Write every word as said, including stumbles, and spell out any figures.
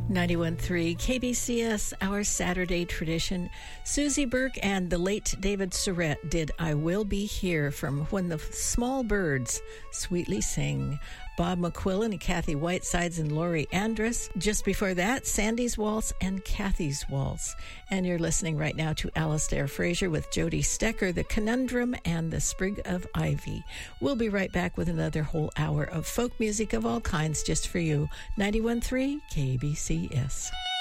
ninety-one point three K B C S, our Saturday tradition. Susie Burke and the late David Surratt did I Will Be Here from When the Small Birds Sweetly Sing. Bob McQuillan and Kathy Whitesides and Laurie Andrus. Just before that, Sandy's Waltz and Kathy's Waltz. And you're listening right now to Alistair Fraser with Jody Stecker, The Conundrum and The Sprig of Ivy. We'll be right back with another whole hour of folk music of all kinds just for you. ninety-one point three K B C S.